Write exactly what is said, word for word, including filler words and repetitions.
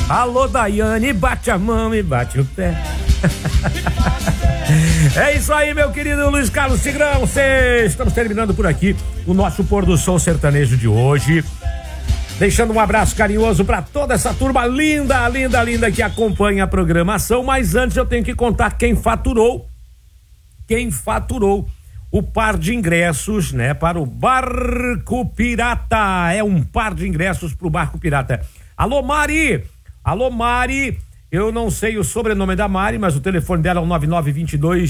Alô, Daiane, bate a mão e bate o pé. É isso aí, meu querido Luiz Carlos Tigrão. Cê, estamos terminando por aqui o nosso Pôr do Sol sertanejo de hoje. Deixando um abraço carinhoso para toda essa turma linda, linda, linda que acompanha a programação. Mas antes eu tenho que contar quem faturou, quem faturou o par de ingressos, né, para o Barco Pirata. É um par de ingressos para o Barco Pirata. Alô, Mari! Alô, Mari! Eu não sei o sobrenome da Mari, mas o telefone dela é o nove nove dois dois